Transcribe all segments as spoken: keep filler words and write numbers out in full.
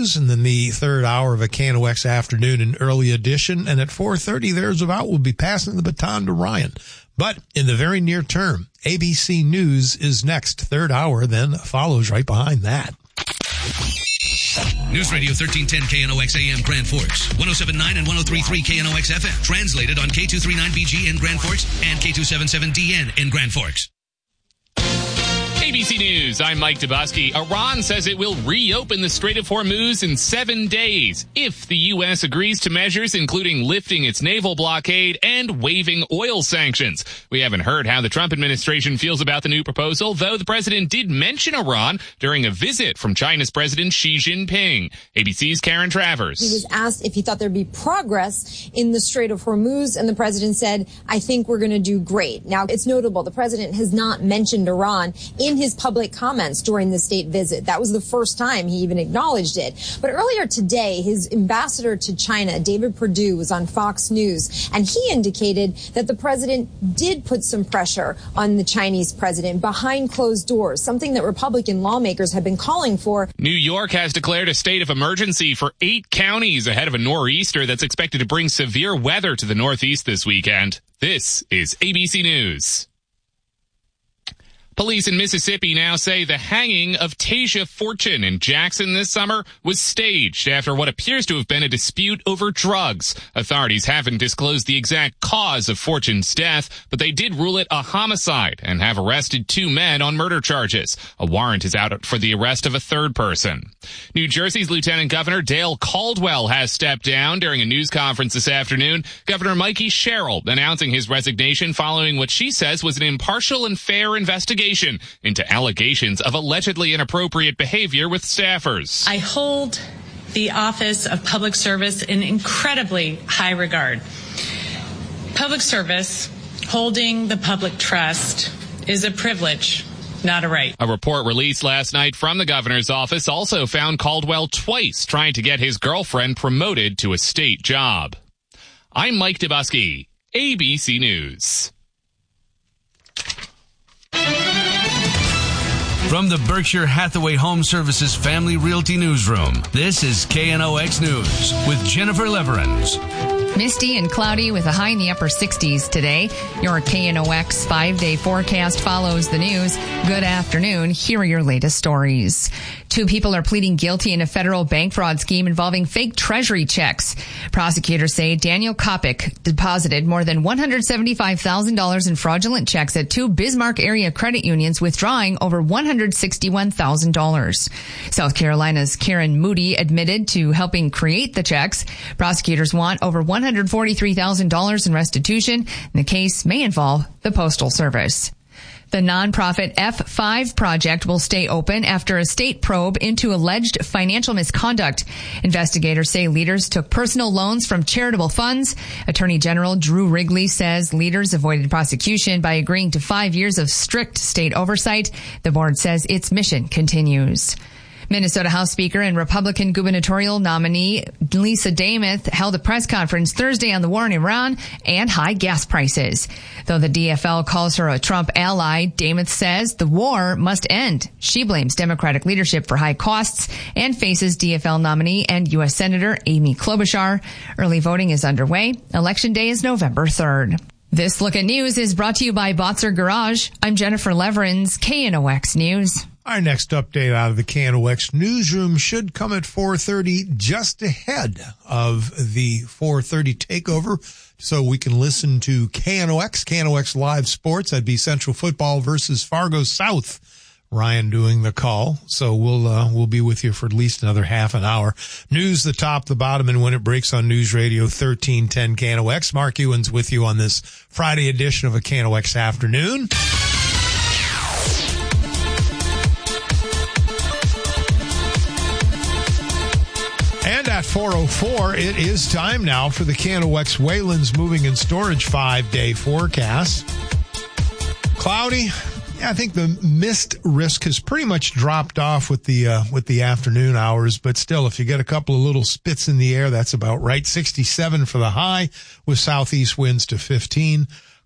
news, and then the third hour of a K N O X afternoon and early edition. And at four thirty, there's about, we'll be passing the baton to Ryan. But in the very near term, A B C News is next. Third hour then follows right behind that. News Radio thirteen ten K N O X A M Grand Forks, one oh seven point nine and one oh three point three K N O X F M. Translated on K two thirty-nine B G in Grand Forks and K two seventy-seven D N in Grand Forks. A B C News, I'm Mike Dubosky. Iran says it will reopen the Strait of Hormuz in seven days if the U S agrees to measures including lifting its naval blockade and waiving oil sanctions. We haven't heard how the Trump administration feels about the new proposal, though the president did mention Iran during a visit from China's President Xi Jinping. A B C's Karen Travers. He was asked if he thought there'd be progress in the Strait of Hormuz, and the president said, I think we're going to do great. Now, it's notable the president has not mentioned Iran in his public comments during the state visit. That was the first time he even acknowledged it. But earlier today, his ambassador to China, David Perdue, was on Fox News, and he indicated that the president did put some pressure on the Chinese president behind closed doors, something that Republican lawmakers have been calling for. New York has declared a state of emergency for eight counties ahead of a nor'easter that's expected to bring severe weather to the Northeast this weekend. This is A B C News. Police in Mississippi now say the hanging of Tasia Fortune in Jackson this summer was staged after what appears to have been a dispute over drugs. Authorities haven't disclosed the exact cause of Fortune's death, but they did rule it a homicide and have arrested two men on murder charges. A warrant is out for the arrest of a third person. New Jersey's Lieutenant Governor Dale Caldwell has stepped down during a news conference this afternoon. Governor Mikey Sherrill announcing his resignation following what she says was an impartial and fair investigation into allegations of allegedly inappropriate behavior with staffers. I hold the office of public service in incredibly high regard. Public service, holding the public trust, is a privilege, not a right. A report released last night from the governor's office also found Caldwell twice trying to get his girlfriend promoted to a state job. I'm Mike Dubosky, A B C News. From the Berkshire Hathaway Home Services Family Realty Newsroom, this is K N O X News with Jennifer Leverins. Misty and cloudy with a high in the upper sixties today. Your K N O X five-day forecast follows the news. Good afternoon. Here are your latest stories. Two people are pleading guilty in a federal bank fraud scheme involving fake treasury checks. Prosecutors say Daniel Kopic deposited more than one hundred seventy-five thousand dollars in fraudulent checks at two Bismarck area credit unions, withdrawing over one hundred sixty-one thousand dollars. South Carolina's Karen Moody admitted to helping create the checks. Prosecutors want over one hundred forty-three thousand dollars in restitution, and the case may involve the Postal Service. The nonprofit F five Project will stay open after a state probe into alleged financial misconduct. Investigators say leaders took personal loans from charitable funds. Attorney General Drew Wrigley says leaders avoided prosecution by agreeing to five years of strict state oversight. The board says its mission continues. Minnesota House Speaker and Republican gubernatorial nominee Lisa Dameth held a press conference Thursday on the war in Iran and high gas prices. Though the D F L calls her a Trump ally, Dameth says the war must end. She blames Democratic leadership for high costs and faces D F L nominee and U S Senator Amy Klobuchar. Early voting is underway. Election day is November third. This Look at News is brought to you by Botzer Garage. I'm Jennifer Leverins, K N O X News. Our next update out of the K N O X newsroom should come at four thirty, just ahead of the four thirty takeover, so we can listen to K N O X, K N O X Live Sports. That'd be Central Football versus Fargo South. Ryan doing the call, so we'll uh, we'll be with you for at least another half an hour. News, the top, the bottom, and when it breaks on News Radio thirteen ten K N O X. Mark Ewens with you on this Friday edition of a K N O X Afternoon. And at four oh four, it is time now for the K N O X Wayland's Moving and Storage five-day forecast. Cloudy. Yeah, I think the mist risk has pretty much dropped off with the uh, with the afternoon hours, but still, if you get a couple of little spits in the air, that's about right. sixty-seven for the high with southeast winds to fifteen.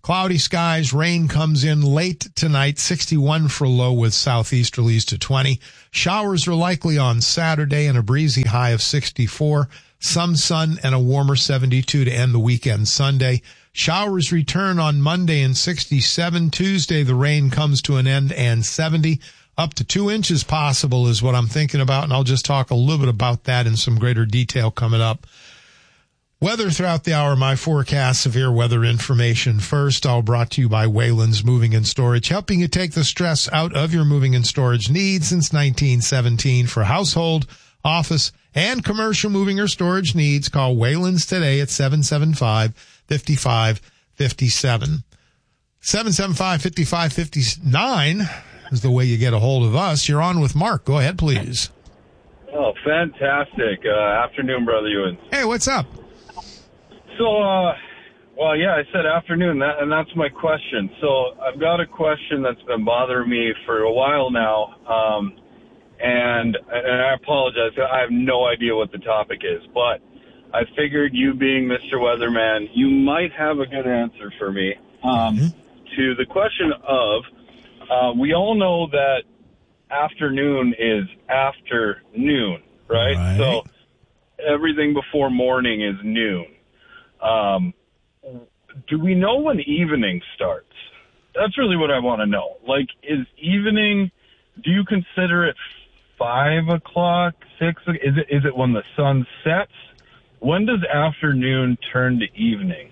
Cloudy skies, rain comes in late tonight, sixty-one for low with southeasterlies to twenty. Showers are likely on Saturday and a breezy high of sixty-four. Some sun and a warmer seventy-two to end the weekend Sunday. Showers return on Monday and sixty-seven. Tuesday, the rain comes to an end and seventy. Up to two inches possible is what I'm thinking about, and I'll just talk a little bit about that in some greater detail coming up. Weather throughout the hour, my forecast, severe weather information. First, all brought to you by Wayland's Moving and Storage, helping you take the stress out of your moving and storage needs since nineteen seventeen. For household, office, and commercial moving or storage needs, call Wayland's today at seven seven five, five five five seven. seven seven five, five five five nine is the way you get a hold of us. You're on with Mark. Go ahead, please. Oh, fantastic. Uh, afternoon, Brother Ewan. Hey, what's up? So, uh, well, yeah, I said afternoon, that, and that's my question. So I've got a question that's been bothering me for a while now, um, and, and I apologize. I have no idea what the topic is, but I figured you being Mister Weatherman, you might have a good answer for me um, mm-hmm. to the question of, uh, we all know that afternoon is afternoon, right? right? So everything before morning is noon. Um, do we know when evening starts? That's really what I want to know. Like, is evening, do you consider it five o'clock, six? Is it, is it when the sun sets? When does afternoon turn to evening?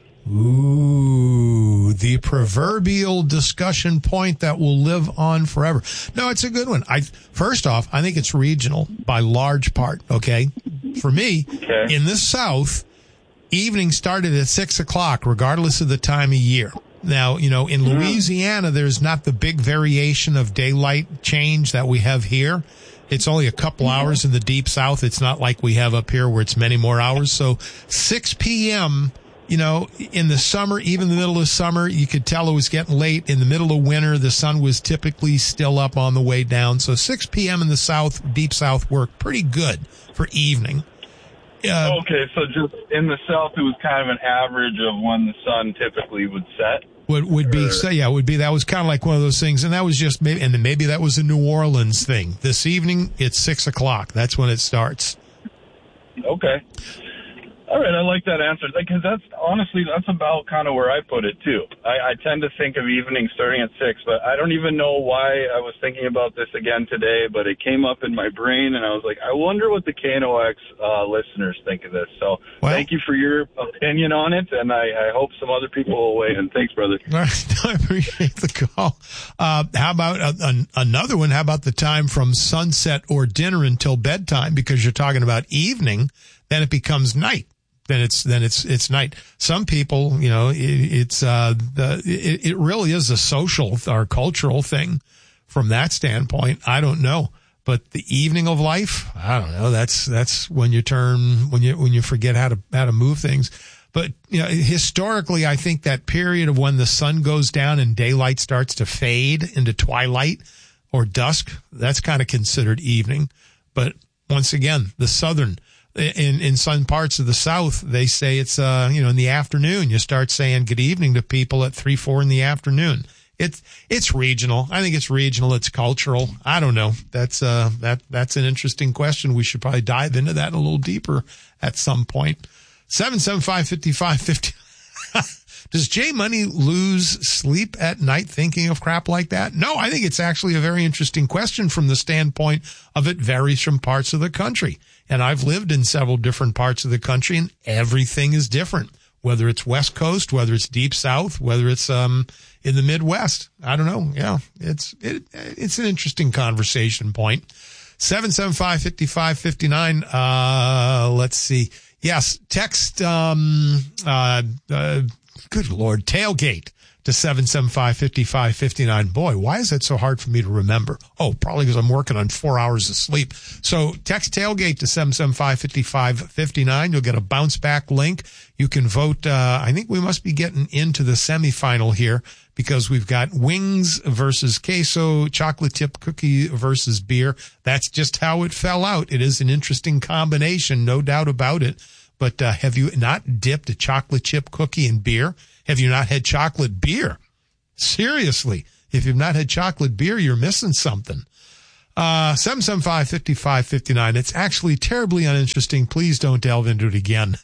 Ooh, the proverbial discussion point that will live on forever. No, it's a good one. I, first off, I think it's regional by large part. Okay. For me, okay. In the South, evening started at six o'clock, regardless of the time of year. Now, you know, in Louisiana, there's not the big variation of daylight change that we have here. It's only a couple hours in the deep South. It's not like we have up here where it's many more hours. So six p.m., you know, in the summer, even the middle of summer, you could tell it was getting late. In the middle of winter, the sun was typically still up on the way down. So six p.m. in the South, deep South, worked pretty good for evening. Uh, okay, so just in the South, it was kind of an average of when the sun typically would set? Would would be, so yeah, would be, that was kind of like one of those things, and that was just, maybe, and then maybe that was a New Orleans thing. This evening, it's six o'clock. That's when it starts. Okay. All right, I like that answer, because that's, honestly, that's about kind of where I put it, too. I, I tend to think of evening starting at six, but I don't even know why I was thinking about this again today, but it came up in my brain, and I was like, I wonder what the K N O X uh, listeners think of this. So well, thank you for your opinion on it, and I, I hope some other people will weigh in. Thanks, brother. I appreciate the call. Uh, how about a, a, another one? How about the time from sunset or dinner until bedtime? Because you're talking about evening, then it becomes night. Then it's, then it's, it's night. Some people, you know, it, it's, uh, the, it, it really is a social or cultural thing from that standpoint. I don't know, but the evening of life, I don't know. That's, that's when you turn, when you, when you forget how to, how to move things. But, you know, historically, I think that period of when the sun goes down and daylight starts to fade into twilight or dusk, that's kind of considered evening. But once again, the southern, In, in some parts of the South, they say it's, uh, you know, in the afternoon. You start saying good evening to people at three, four in the afternoon. It's, it's regional. I think it's regional. It's cultural. I don't know. That's, uh, that, that's an interesting question. We should probably dive into that a little deeper at some point. seven seven five, five five five zero. Does Jay Money lose sleep at night thinking of crap like that? No, I think it's actually a very interesting question from the standpoint of it varies from parts of the country. And I've lived in several different parts of the country, and everything is different, whether it's West Coast, whether it's Deep South, whether it's um in the Midwest. I don't know. Yeah, it's it, it's an interesting conversation point. seven seven five, five five five nine. Uh, let's see. Yes, text, um, uh, uh, good Lord, tailgate to seven seven five, five five five nine. Boy, why is that so hard for me to remember? Oh, probably because I'm working on four hours of sleep. So text tailgate to seven seven five, five five five nine. You'll get a bounce back link. You can vote. Uh, I think we must be getting into the semifinal here because we've got wings versus queso, chocolate chip cookie versus beer. That's just how it fell out. It is an interesting combination, no doubt about it. But uh, have you not dipped a chocolate chip cookie in beer? Have you not had chocolate beer? Seriously, if you've not had chocolate beer, you're missing something. Uh, seven seven five, five five five nine. It's actually terribly uninteresting. Please don't delve into it again.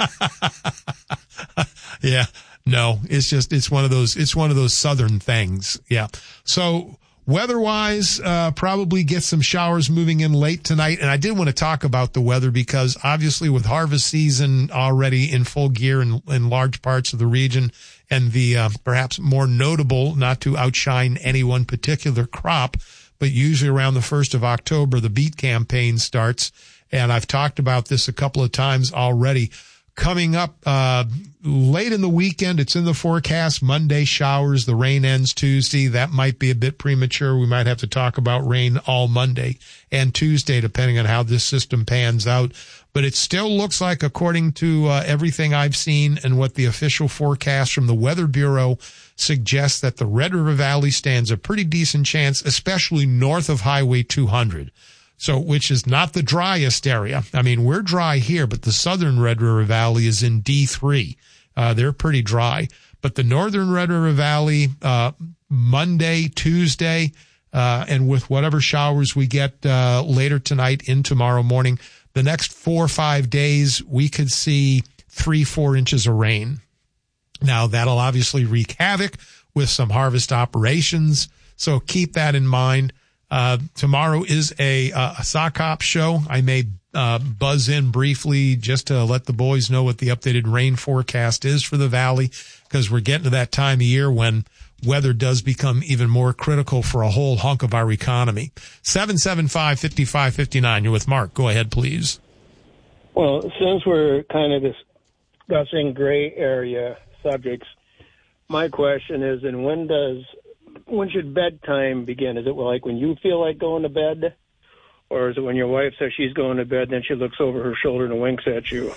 Yeah, no, it's just, it's one of those, it's one of those southern things. Yeah. So weather-wise, uh, probably get some showers moving in late tonight. And I did want to talk about the weather because obviously with harvest season already in full gear in, in large parts of the region, and the, uh, perhaps more notable, not to outshine any one particular crop, but usually around the first of October, the beet campaign starts. And I've talked about this a couple of times already. Coming up uh late in the weekend, it's in the forecast, Monday showers, the rain ends Tuesday. That might be a bit premature. We might have to talk about rain all Monday and Tuesday, depending on how this system pans out. But it still looks like, according to uh, everything I've seen and what the official forecast from the Weather Bureau suggests, that the Red River Valley stands a pretty decent chance, especially north of Highway two hundred. So, which is not the driest area. I mean, we're dry here, but the southern Red River Valley is in D three. Uh, they're pretty dry. But the northern Red River Valley, uh, Monday, Tuesday, uh, and with whatever showers we get, uh, later tonight in tomorrow morning, the next four or five days, we could see three, four inches of rain. Now, that'll obviously wreak havoc with some harvest operations. So keep that in mind. Uh, tomorrow is a, uh, a sock hop show. I may, uh, buzz in briefly just to let the boys know what the updated rain forecast is for the valley, because we're getting to that time of year when weather does become even more critical for a whole hunk of our economy. seven seven five, five five five nine. You're with Mark. Go ahead, please. Well, since we're kind of discussing gray area subjects, my question is, and when does When should bedtime begin? Is it like when you feel like going to bed? Or is it when your wife says she's going to bed, then she looks over her shoulder and winks at you?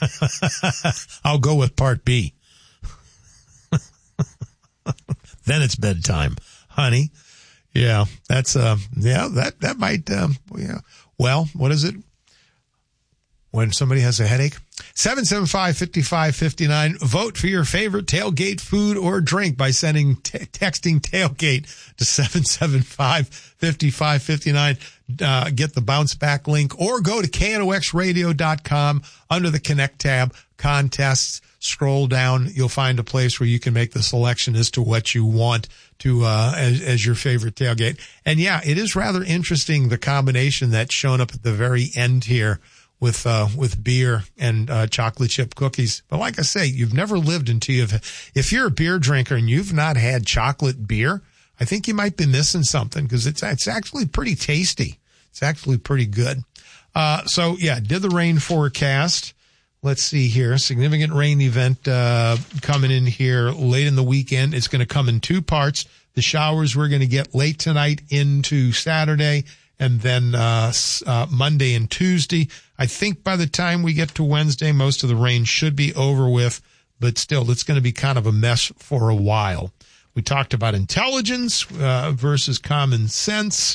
I'll go with part B. Then it's bedtime, honey. Yeah, that's, uh, yeah, that, that might, um, yeah. Well, what is it? When somebody has a headache? seven seven five, five five five nine. Vote for your favorite tailgate food or drink by sending t- texting tailgate to seven seven five, five five five nine. Uh, get the bounce back link or go to K N O X radio dot com under the Connect tab, contests. Scroll down. You'll find a place where you can make the selection as to what you want to, uh, as, as your favorite tailgate. And yeah, it is rather interesting, the combination that's shown up at the very end here with, uh, with beer and, uh, chocolate chip cookies. But like I say, you've never lived until you've, if you're a beer drinker and you've not had chocolate beer, I think you might be missing something, because it's, it's actually pretty tasty. It's actually pretty good. Uh, so yeah, did the rain forecast. Let's see here. Significant rain event, uh, coming in here late in the weekend. It's going to come in two parts. The showers we're going to get late tonight into Saturday, and then, uh, uh, Monday and Tuesday. I think by the time we get to Wednesday, most of the rain should be over with, but still, it's going to be kind of a mess for a while. We talked about intelligence, uh, versus common sense.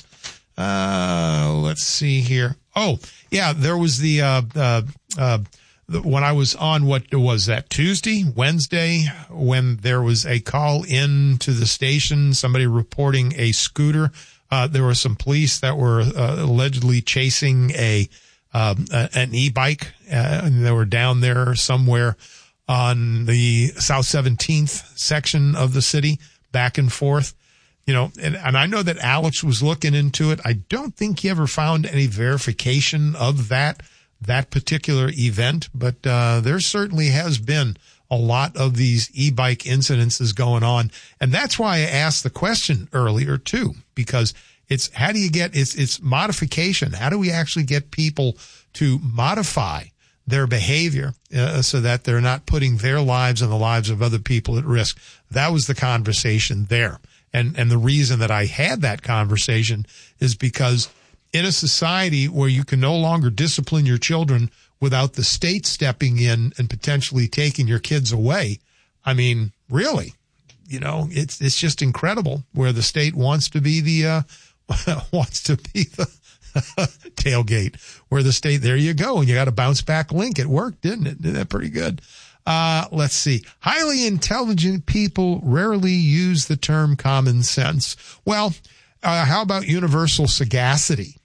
Uh, let's see here. Oh, yeah, there was the, uh, uh, uh, when I was on, what was that, Tuesday, Wednesday, when there was a call in to the station, somebody reporting a scooter. Uh, there were some police that were uh, allegedly chasing a, um, a an e-bike, uh, and they were down there somewhere on the South seventeenth section of the city, back and forth. You know, and, and I know that Alex was looking into it. I don't think he ever found any verification of that, that particular event, but, uh, there certainly has been a lot of these e-bike incidences going on. And that's why I asked the question earlier too, because it's, how do you get, it's, it's modification. How do we actually get people to modify their behavior, uh, so that they're not putting their lives and the lives of other people at risk? That was the conversation there. And, and the reason that I had that conversation is because in a society where you can no longer discipline your children without the state stepping in and potentially taking your kids away, I mean, really, you know, it's, it's just incredible where the state wants to be the, uh, wants to be the, Tailgate, where the state, there you go. And you got a bounce back link. It worked, didn't it? Did that pretty good. Uh, let's see. Highly intelligent people rarely use the term common sense. Well, uh, how about universal sagacity?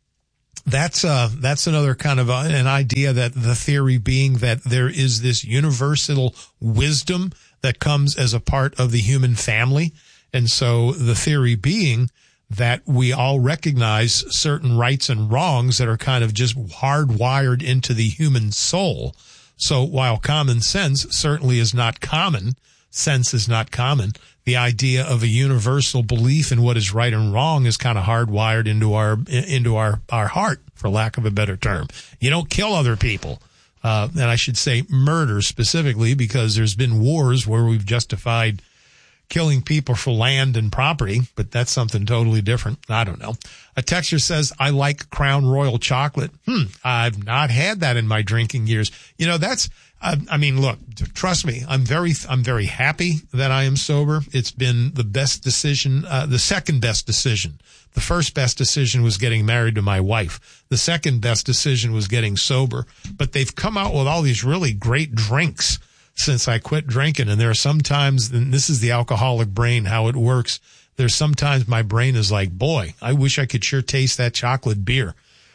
That's uh that's another kind of a, an idea, that the theory being that there is this universal wisdom that comes as a part of the human family. And so the theory being that we all recognize certain rights and wrongs that are kind of just hardwired into the human soul. So while common sense certainly is not common, sense is not common, the idea of a universal belief in what is right and wrong is kind of hardwired into our into our, our heart, for lack of a better term. You don't kill other people. Uh, and I should say murder specifically, because there's been wars where we've justified killing people for land and property, but that's something totally different. I don't know. A texter says, I like Crown Royal chocolate. Hmm. I've not had that in my drinking years. You know, that's, I, I mean, look, trust me, I'm very, I'm very happy that I am sober. It's been the best decision, uh, the second best decision. The first best decision was getting married to my wife. The second best decision was getting sober, but they've come out with all these really great drinks since I quit drinking. And there are sometimes, and this is the alcoholic brain, how it works. There's sometimes my brain is like, boy, I wish I could sure taste that chocolate beer.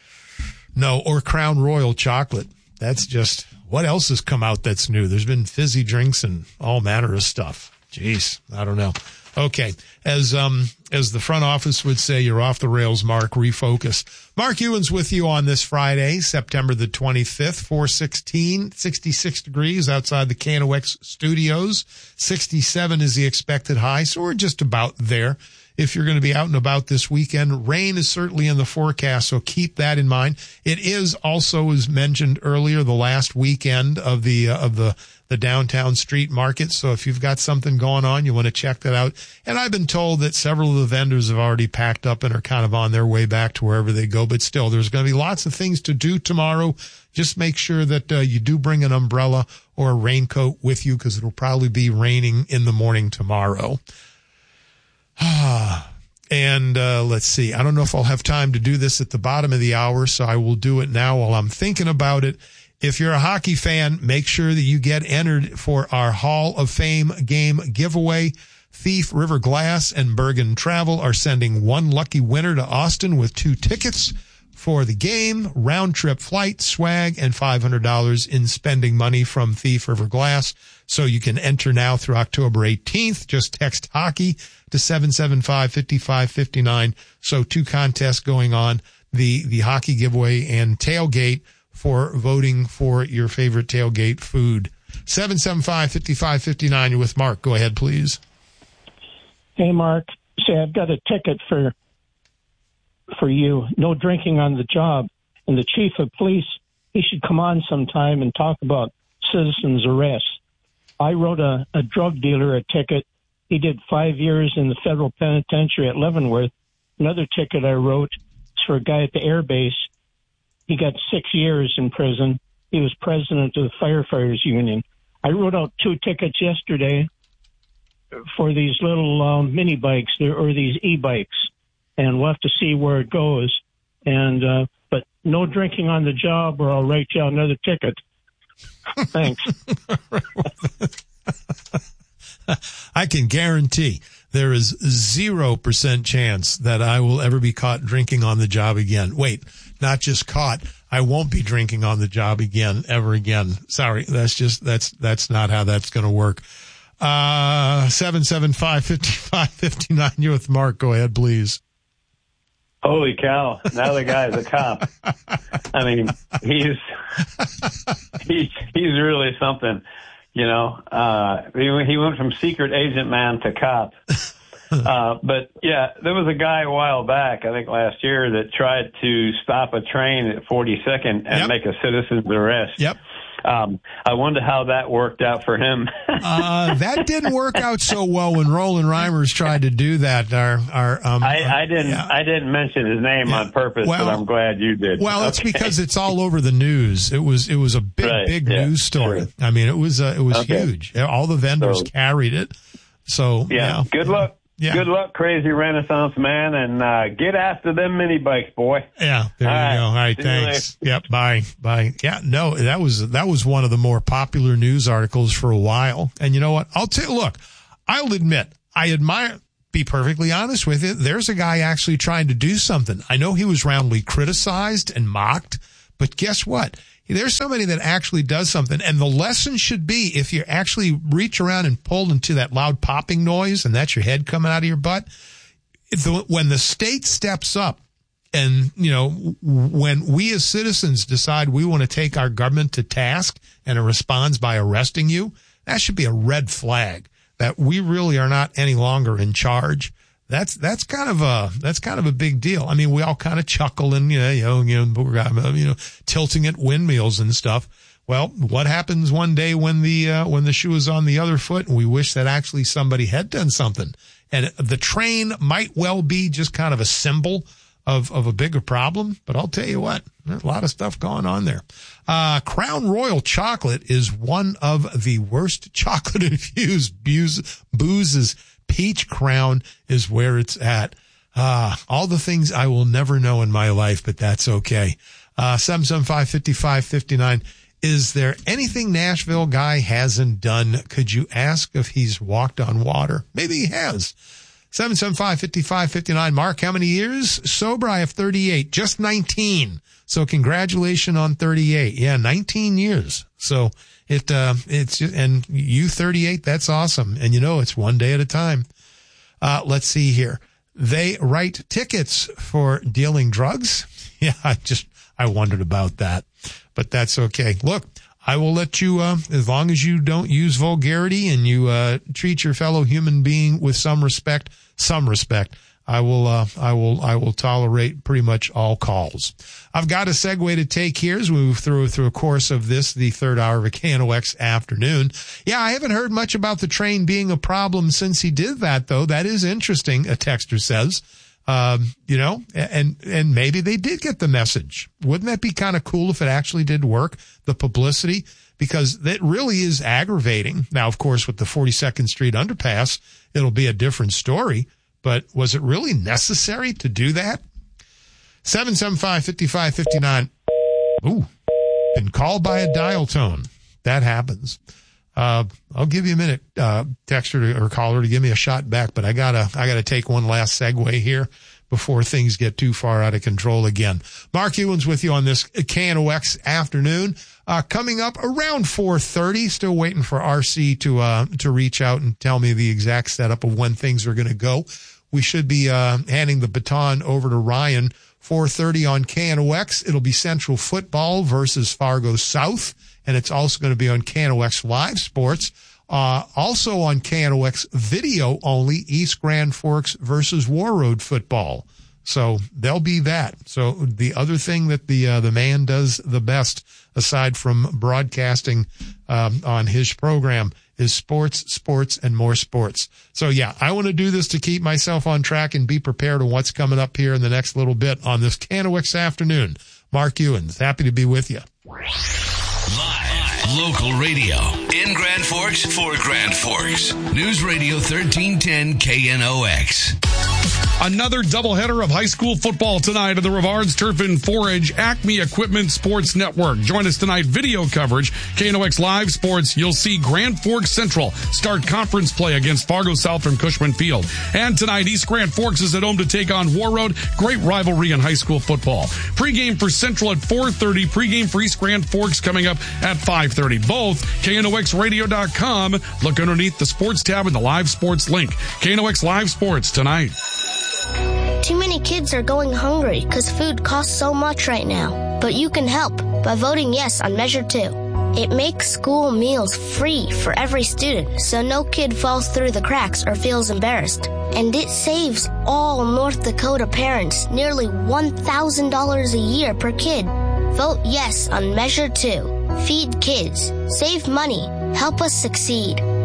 No, or Crown Royal chocolate. That's just, what else has come out that's new? There's been fizzy drinks and all manner of stuff. Jeez, I don't know. Okay. As, um, as the front office would say, you're off the rails, Mark. Refocus. Mark Ewan's with you on this Friday, September the twenty-fifth, four sixteen, sixty-six degrees outside the K N O X studios. sixty-seven is the expected high. So we're just about there. If you're going to be out and about this weekend, rain is certainly in the forecast, so keep that in mind. It is also, as mentioned earlier, the last weekend of the uh, of the the downtown street market. So if you've got something going on, you want to check that out. And I've been told that several of the vendors have already packed up and are kind of on their way back to wherever they go. But still, there's going to be lots of things to do tomorrow. Just make sure that uh, you do bring an umbrella or a raincoat with you, because it'll probably be raining in the morning tomorrow. And uh, let's see. I don't know if I'll have time to do this at the bottom of the hour, so I will do it now while I'm thinking about it. If you're a hockey fan, make sure that you get entered for our Hall of Fame game giveaway. Thief River Glass and Bergen Travel are sending one lucky winner to Austin with two tickets for the game, round trip flight, swag, and five hundred dollars in spending money from Thief River Glass. So you can enter now through October eighteenth. Just text hockey to seven seven five, five five five nine. So two contests going on, the, the hockey giveaway and tailgate for voting for your favorite tailgate food. seven seven five, five five five nine. You're with Mark. Go ahead, please. Hey, Mark. Say, I've got a ticket for for you. No drinking on the job. And the chief of police, he should come on sometime and talk about citizens' arrest. I wrote a, a drug dealer a ticket. He did five years in the federal penitentiary at Leavenworth. Another ticket I wrote is for a guy at the air base. He got six years in prison. He was president of the Firefighters Union. I wrote out two tickets yesterday for these little um, mini bikes or these e-bikes, and we'll have to see where it goes. And uh, but no drinking on the job, or I'll write you out another ticket. Thanks. I can guarantee there is zero percent chance that I will ever be caught drinking on the job again. Wait, not just caught. I won't be drinking on the job again, ever again. Sorry. That's just, that's, that's not how that's going to work. Uh, seven seven five, five five five nine. You're with Mark. Go ahead, please. Holy cow. Now the guy's a cop. I mean, he's, he's, he's really something, you know, uh, he, he went from secret agent man to cop. Uh, but yeah, there was a guy a while back, I think last year, that tried to stop a train at forty-second and yep. make a citizen's arrest. Yep. Um, I wonder how that worked out for him. uh, that didn't work out so well when Roland Reimers tried to do that. Our, our, um, I, I didn't, yeah. I didn't mention his name yeah. on purpose, well, but I'm glad you did. Well, okay. it's because it's all over the news. It was, it was a big, right. big yeah. news story. Sure. I mean, it was, uh, it was okay. huge. All the vendors so, carried it. So yeah, yeah. good luck. Yeah. Good luck, crazy Renaissance man, and uh, get after them mini bikes, boy. Yeah, there All you right. go. All right, See you thanks. Yep, bye, bye. Yeah, no, that was that was one of the more popular news articles for a while. And you know what? I'll tell you, look, I'll admit, I admire, be perfectly honest with you, there's a guy actually trying to do something. I know he was roundly criticized and mocked, but guess what? There's somebody that actually does something. And the lesson should be, if you actually reach around and pull into that loud popping noise and that's your head coming out of your butt, if the, when the state steps up and, you know, when we as citizens decide we want to take our government to task and it responds by arresting you, that should be a red flag that we really are not any longer in charge. That's, that's kind of a, that's kind of a big deal. I mean, we all kind of chuckle and, you know, you know, you know, you know, tilting at windmills and stuff. Well, what happens one day when the, uh, when the shoe is on the other foot and we wish that actually somebody had done something? And the train might well be just kind of a symbol of, of a bigger problem. But I'll tell you what, there's a lot of stuff going on there. Uh, Crown Royal chocolate is one of the worst chocolate infused booze, boozes. Peach Crown is where it's at. Ah, all the things I will never know in my life, but that's okay. Uh, seven seven five, five five five nine. Is there anything Nashville guy hasn't done? Could you ask if he's walked on water? Maybe he has. seven seven five, five five five nine. Mark, how many years? Sober, I have thirty-eight. Just nineteen. So congratulations on thirty-eight. Yeah, nineteen years. So it, uh, it's, and you thirty-eight, that's awesome. And you know, it's one day at a time. Uh, let's see here. They write tickets for dealing drugs. Yeah, I just, I wondered about that, but that's okay. Look, I will let you, uh, as long as you don't use vulgarity and you, uh, treat your fellow human being with some respect, some respect. I will, uh, I will, I will tolerate pretty much all calls. I've got a segue to take here as we move through, through a course of this, the third hour of a K N O X afternoon. Yeah, I haven't heard much about the train being a problem since he did that, though. That is interesting, a texter says. Um, you know, and, and maybe they did get the message. Wouldn't that be kind of cool if it actually did work? The publicity, because that really is aggravating. Now, of course, with the forty-second Street underpass, it'll be a different story. But was it really necessary to do that? seven seven five, five five five nine. Ooh, been called by a dial tone. That happens. Uh, I'll give you a minute, uh, texter or caller to give me a shot back, but I gotta, I gotta take one last segue here before things get too far out of control again. Mark Ewens with you on this K N O X afternoon. Uh, coming up around four thirty, still waiting for R C to, uh, to reach out and tell me the exact setup of when things are going to go. We should be, uh, handing the baton over to Ryan. four thirty on K N O X. It'll be Central Football versus Fargo South. And it's also going to be on K N O X Live Sports. Uh, also on K N O X Video only, East Grand Forks versus War Road Football. So there'll be that. So the other thing that the, uh, the man does the best, aside from broadcasting, um, on his program, is sports, sports, and more sports. So yeah, I want to do this to keep myself on track and be prepared on what's coming up here in the next little bit on this K N O X afternoon. Mark Ewens, happy to be with you. Live, local radio in Grand Forks for Grand Forks. News Radio thirteen ten K N O X. Another doubleheader of high school football tonight at the Rivards Turf and Forage Acme Equipment Sports Network. Join us tonight, video coverage, K N O X Live Sports. You'll see Grand Forks Central start conference play against Fargo South from Cushman Field. And tonight, East Grand Forks is at home to take on War Road. Great rivalry in high school football. Pre-game for Central at four thirty. Pre-game for East Grand Forks coming up at five thirty. Both K N O X radio dot com. Look underneath the sports tab and the live sports link. K N O X Live Sports tonight. Too many kids are going hungry because food costs so much right now. But you can help by voting yes on Measure two. It makes school meals free for every student, so no kid falls through the cracks or feels embarrassed. And it saves all North Dakota parents nearly one thousand dollars a year per kid. Vote yes on Measure two. Feed kids. Save money. Help us succeed.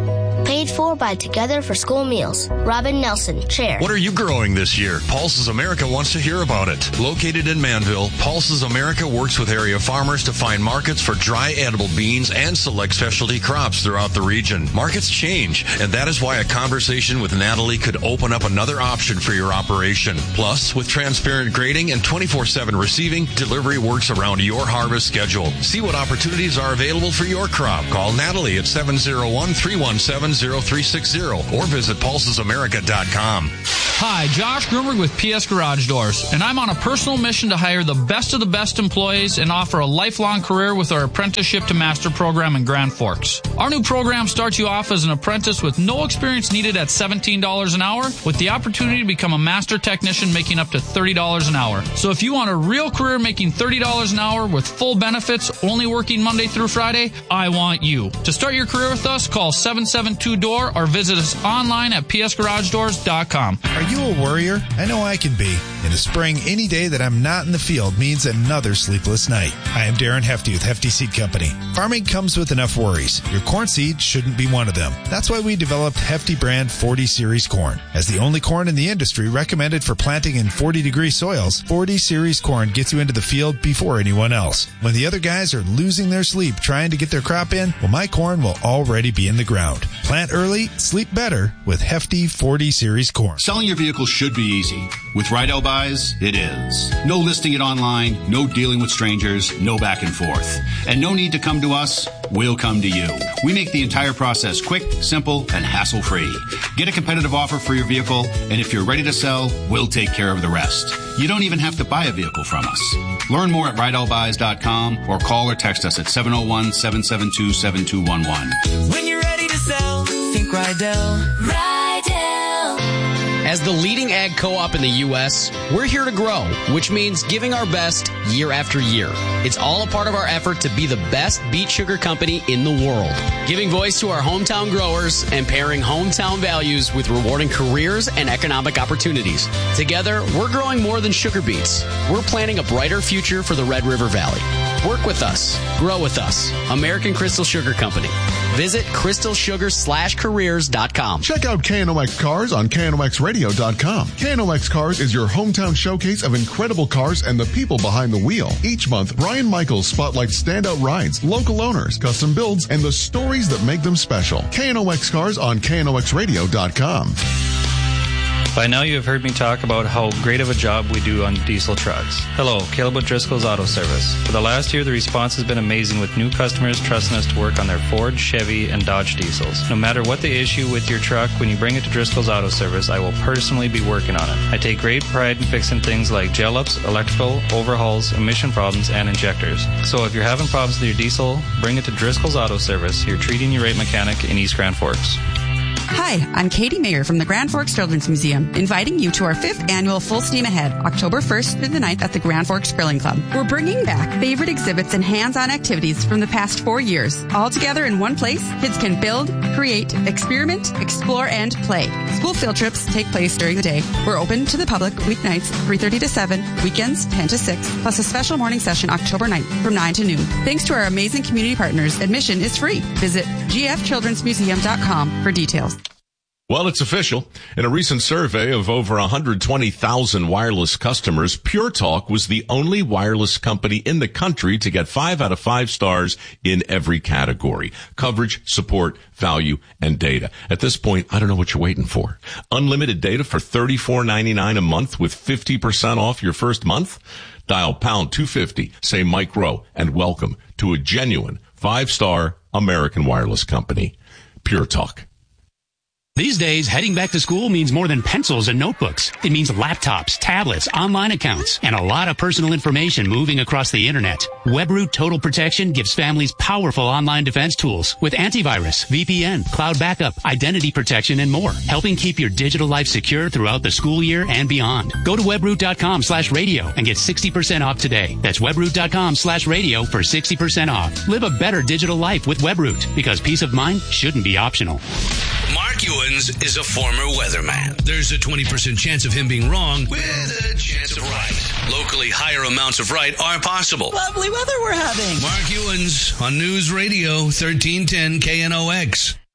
Paid for by Together for School Meals. Robin Nelson, Chair. What are you growing this year? Pulses America wants to hear about it. Located in Manville, Pulses America works with area farmers to find markets for dry edible beans and select specialty crops throughout the region. Markets change, and that is why a conversation with Natalie could open up another option for your operation. Plus, with transparent grading and twenty-four seven receiving, delivery works around your harvest schedule. See what opportunities are available for your crop. Call Natalie at seven oh one, three one seven, oh three six oh or visit pulses america dot com. Hi, Josh Grumberg with P S Garage Doors, and I'm on a personal mission to hire the best of the best employees and offer a lifelong career with our Apprenticeship to Master program in Grand Forks. Our new program starts you off as an apprentice with no experience needed at seventeen dollars an hour, with the opportunity to become a master technician making up to thirty dollars an hour. So if you want a real career making thirty dollars an hour with full benefits, only working Monday through Friday, I want you. To start your career with us, call seven seven two D O O R or visit us online at p s garage doors dot com. Are you a worrier? I know I can be. In the spring, any day that I'm not in the field means another sleepless night. I am Darren Hefty with Hefty Seed Company. Farming comes with enough worries. Your corn seed shouldn't be one of them. That's why we developed Hefty brand forty series corn. As the only corn in the industry recommended for planting in forty degree soils, forty series corn gets you into the field before anyone else. When the other guys are losing their sleep trying to get their crop in, well, my corn will already be in the ground. Plant early, sleep better with Hefty forty series corn. Selling your vehicle should be easy. With Rydell Buys, it is. No listing it online, no dealing with strangers, no back and forth. And no need to come to us, we'll come to you. We make the entire process quick, simple, and hassle-free. Get a competitive offer for your vehicle, and if you're ready to sell, we'll take care of the rest. You don't even have to buy a vehicle from us. Learn more at rydell buys dot com or call or text us at seven oh one, seven seven two, seven two one one. When you're ready to sell, think Rydell. Rydell. As the leading ag co-op in the U S, we're here to grow, which means giving our best year after year. It's all a part of our effort to be the best beet sugar company in the world. Giving voice to our hometown growers and pairing hometown values with rewarding careers and economic opportunities. Together, we're growing more than sugar beets. We're planning a brighter future for the Red River Valley. Work with us. Grow with us. American Crystal Sugar Company. Visit crystal sugar slash careers dot com. Check out K N O X Cars on K N O X radio dot com. K N O X Cars is your hometown showcase of incredible cars and the people behind the wheel. Each month, Brian Michaels spotlights standout rides, local owners, custom builds, and the stories that make them special. K N O X Cars on K N O X radio dot com. By now you have heard me talk about how great of a job we do on diesel trucks. Hello, Caleb O'Driscoll's Auto Service. For the last year, the response has been amazing with new customers trusting us to work on their Ford, Chevy, and Dodge diesels. No matter what the issue with your truck, when you bring it to Driscoll's Auto Service, I will personally be working on it. I take great pride in fixing things like gel-ups, electrical, overhauls, emission problems, and injectors. So if you're having problems with your diesel, bring it to Driscoll's Auto Service, your treating your rate mechanic in East Grand Forks. Hi, I'm Katie Mayer from the Grand Forks Children's Museum, inviting you to our fifth annual Full Steam Ahead, October first through the ninth at the Grand Forks Grilling Club. We're bringing back favorite exhibits and hands-on activities from the past four years. All together in one place, kids can build, create, experiment, explore, and play. School field trips take place during the day. We're open to the public weeknights, three thirty to seven, weekends, ten to six, plus a special morning session October ninth from nine to noon. Thanks to our amazing community partners, admission is free. Visit g f children's museum dot com for details. Well, it's official. In a recent survey of over one hundred twenty thousand wireless customers, Pure Talk was the only wireless company in the country to get five out of five stars in every category: coverage, support, value, and data. At this point, I don't know what you're waiting for. Unlimited data for thirty-four ninety-nine a month with fifty percent off your first month? Dial pound two fifty, say Mike Rowe, and welcome to a genuine five-star American wireless company. Pure Talk. These days, heading back to school means more than pencils and notebooks. It means laptops, tablets, online accounts, and a lot of personal information moving across the internet. WebRoot Total Protection gives families powerful online defense tools with antivirus, V P N, cloud backup, identity protection, and more, helping keep your digital life secure throughout the school year and beyond. Go to webroot dot com slash radio and get sixty percent off today. That's webroot dot com slash radio for sixty percent off. Live a better digital life with WebRoot, because peace of mind shouldn't be optional. Mark Ewens is a former weatherman. There's a twenty percent chance of him being wrong with a chance of right. Locally, higher amounts of right are possible. Lovely weather we're having. Mark Ewens on News Radio thirteen ten K N O X.